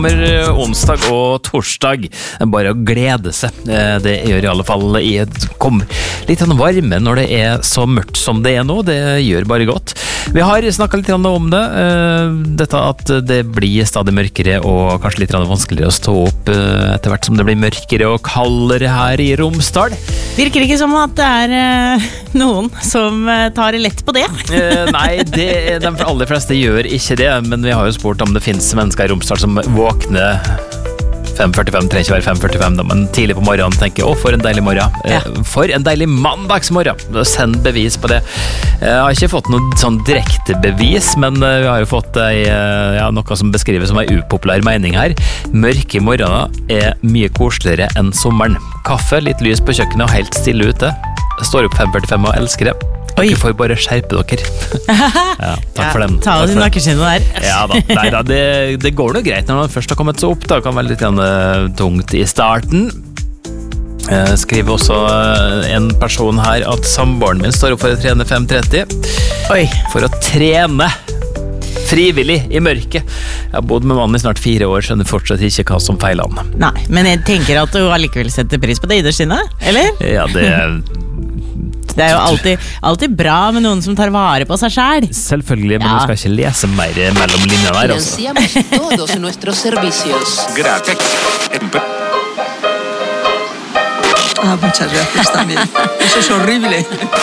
Onsdag og torsdag, bare å glede seg. Det gjør i alle fall kommer litt varme når det så mørkt som det nå. Det gjør bare godt. Vi har snakket litt om det, dette at det blir stadig mørkere og kanskje litt vanskeligere å stå opp etter hvert som det blir mørkere og kaldere her i Romsdal. Virker ikke som at det noen som tar lett på det. Nei, de aller fleste gjør ikke det, men vi har jo spurt om det finnes mennesker i Romsdal som våkner 5:45, trenger ikke være 5:45 da, men tidlig på morgenen tenker jeg, for en deilig morgen. Ja. For en deilig mandagsmorgen. Send bevis på det. Jeg har ikke fått noe sånn direkte bevis, men vi har jo fått noe som beskrives som en upopulær mening her. Mørke morgener mye koseligere enn sommeren. Kaffe, litt lys på kjøkkenet og helt stille ute. Står opp 5:45 og elsker det. Dere får bare skjerpe dere. Ja, takk for den. Ta oss i nakkeskinnet der. Ja da, neida, det går noe greit når man først har kommet seg opp. Det kan være litt tungt i starten. Skriver også en person her at samboeren min står opp for å trene 5:30. Oi. For å trene frivillig i mørket. Jeg har bodd med mannen i snart 4 år, skjønner fortsatt ikke hva som feiler han. Nei, men jeg tenker at du allikevel setter pris på det innerskinnet, eller? Ja, Det jo alltid bra med noen som tar vare på seg selv. Selvfølgelig, men du skal ikke lese mer mellom linjene der. Financiamos todos nuestros servicios. Gracias. Muchas gracias también. Eso es horrible.